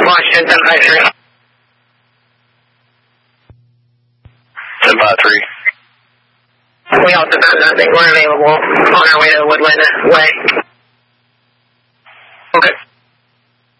Washington 1053. 1053. We also found nothing. We're available on our way to Woodland Way.